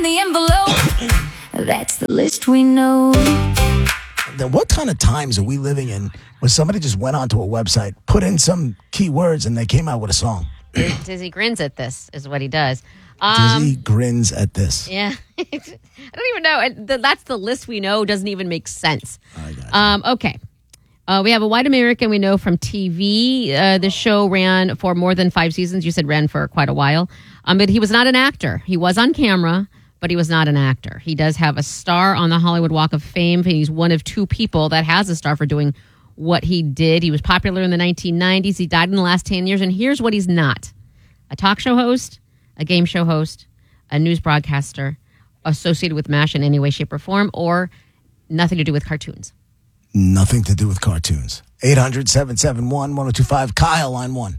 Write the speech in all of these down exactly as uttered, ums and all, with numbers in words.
in the envelope. That's the list we know. Then what kind of times are we living in where somebody just went onto a website, put in some keywords, and they came out with a song? Dizzy grins at this, is what he does. Um, Dizzy Um, grins at this. Yeah. I don't even know. And th- That's the list we know. Doesn't even make sense. I got you. Um, okay. Uh, we have a white American we know from T V. Uh, the show ran for more than five seasons. You said ran for quite a while. Um, but he was not an actor. He was on camera, but he was not an actor. He does have a star on the Hollywood Walk of Fame. He's one of two people that has a star for doing what he did. He was popular in the nineteen nineties. He died in the last ten years. And here's what he's not: a talk show host, a game show host, a news broadcaster associated with MASH in any way, shape, or form, or nothing to do with cartoons. Nothing to do with cartoons. eight hundred, seven seven one, one oh two five. Kyle, line one.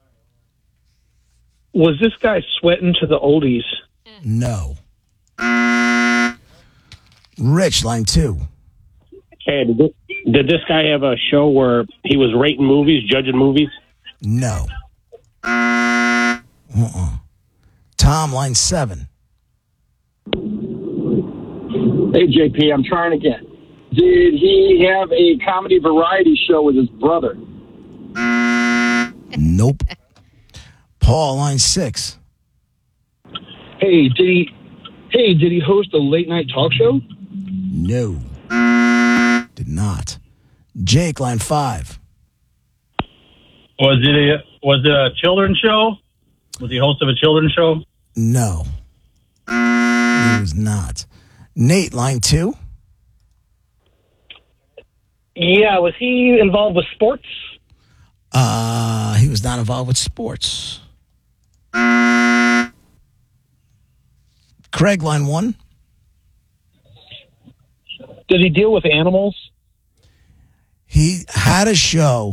Was this guy sweating to the oldies? No. Rich, line two. Hey, did this, did this guy have a show where he was rating movies, judging movies? No. Uh-uh. Tom, line seven. Hey, J P, I'm trying again. Did he have a comedy variety show with his brother? Nope. Paul, line six. Hey, did he? Hey, did he host a late night talk show? No. Did not. Jake, line five. Was it a was it a children's show? Was he host of a children's show? No. He was not. Nate, line two. Yeah, was he involved with sports? Uh, he was not involved with sports. Craig, line one. Did he deal with animals? He had a show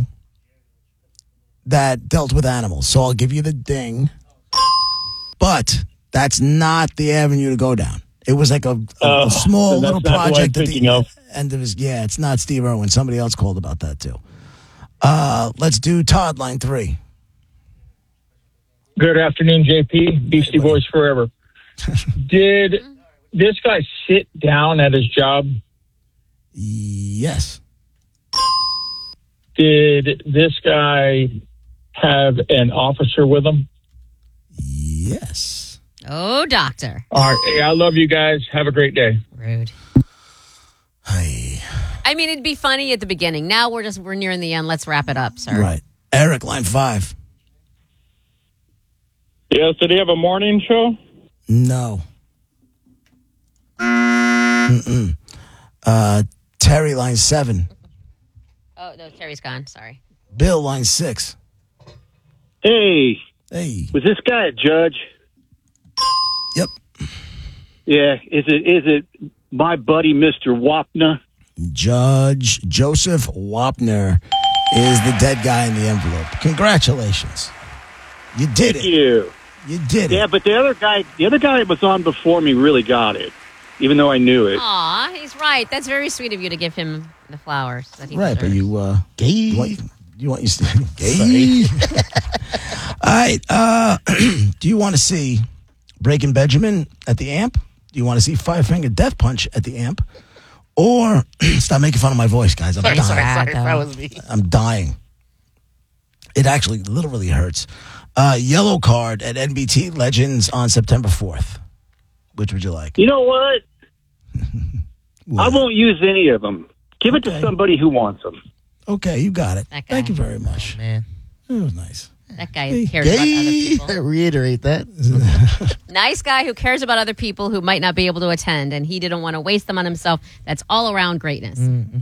that dealt with animals, so I'll give you the ding. But that's not the avenue to go down. It was like a, a, Uh, a small that's little not who I'm project at thinking the of. end of his. Yeah, it's not Steve Irwin. Somebody else called about that too. Uh, let's do Todd, line three. Good afternoon, J P. Beastie Boys forever. Did this guy sit down at his job? Yes. Did this guy have an officer with him? Yes. Oh, doctor. All right. Hey, I love you guys. Have a great day. Rude. Hey. I mean, it'd be funny at the beginning. Now we're just we're nearing the end. Let's wrap it up, sir. Right. Eric, line five. Yes, did he have a morning show? No. Mm-mm. Uh, Terry, line seven. Oh, no, Terry's gone. Sorry. Bill, line six. Hey, Hey. was this guy a judge? Yep. Yeah, is it is it my buddy Mister Wapner? Judge Joseph Wapner is the dead guy in the envelope. Congratulations. You did Thank it. you. You did Yeah, it. but the other guy, the other guy that was on before me really got it, even though I knew it. Aw, he's right. That's very sweet of you to give him the flowers that he Right, but deserves. you, uh, you want, you want you gay? All right. Uh, do you want to see Breaking Benjamin at the Amp? Do you want to see Five Finger Death Punch at the Amp? Or stop making fun of my voice, guys. I'm Sorry, dying. sorry, sorry. That That was me. I'm dying. It actually literally hurts. Uh, yellow card at N B T Legends on September fourth. Which would you like? You know what? What? I won't use any of them. Give it Okay. to somebody who wants them. Okay, you got it. That guy. Thank you very much. Man, It was nice. That guy cares about other people. reiterate that. Nice guy who cares about other people who might not be able to attend, and he didn't want to waste them on himself. That's all around greatness.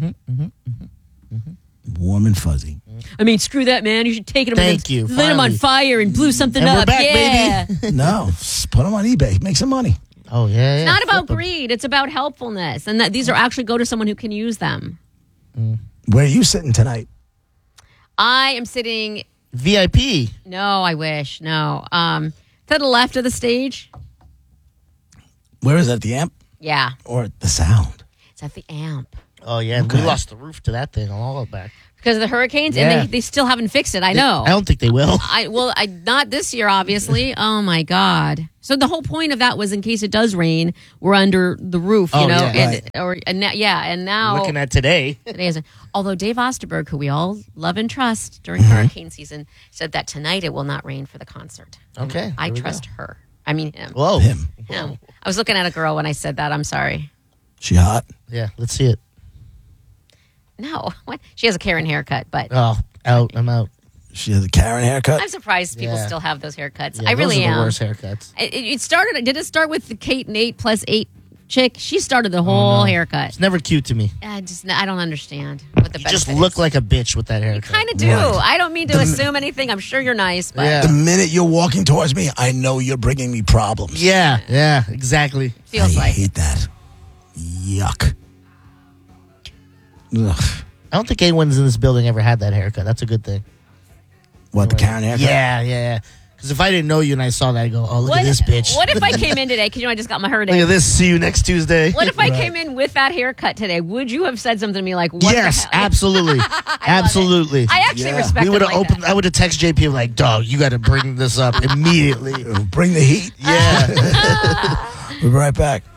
Warm and fuzzy. I mean, screw that, man. You should take him Thank and you, lit him on finally. fire and blew something And we're up. back, yeah. baby. No, just put them on eBay. Make some money. Oh yeah, yeah. It's not about Flip 'em. greed. It's about helpfulness. And that these are actually go to someone who can use them. Where are you sitting tonight? I am sitting, V I P. no, I wish, no. Um, to the left of the stage. Where is it? At the Amp Yeah, or at the Sound? it's at the Amp. Oh, yeah. Okay. We lost the roof to that thing a while back. Because of the hurricanes, Yeah. and they, they still haven't fixed it. I know. I don't think they will. I well, I not this year, obviously. Oh my God! So the whole point of that was, in case it does rain, we're under the roof, you Oh, know, yeah. and or and now, yeah, and now Looking at today. today is. Although Dave Osterberg, who we all love and trust during Mm-hmm. hurricane season, said that tonight it will not rain for the concert. Okay, I there we trust her. I mean him. Whoa. Him. Him. I was looking at a girl when I said that. I'm sorry. She hot? Yeah, let's see it. No, what? She has a Karen haircut, but Oh, out. I'm out. She has a Karen haircut? I'm surprised people Yeah. still have those haircuts. Yeah, I really those are am. the worst haircuts. It, it started. Did it start with the Kate and eight plus eight chick? She started the whole haircut. It's never cute to me. I just I don't understand what the You just benefit look is. like a bitch with that haircut. Kind of do. Right. I don't mean to assume anything. I'm sure you're nice, but Yeah. The minute you're walking towards me, I know you're bringing me problems. Yeah, yeah, exactly. feels I like hate that. Yuck. Ugh. I don't think anyone's in this building ever had that haircut. That's a good thing. What, the Karen haircut? Yeah, yeah, yeah. Because if I didn't know you and I saw that, I go, oh, look what, at this bitch. What if I came in today? Because you know I just got my hair Look done. at this. See you next Tuesday. What if I came in with that haircut today? Would you have said something to me like, "What yes, the hell?" absolutely. Absolutely. I actually Yeah. respect we it would have like opened, that. I would have texted J P like, dog, you got to bring this up immediately. Bring the heat. Yeah. We'll be right back.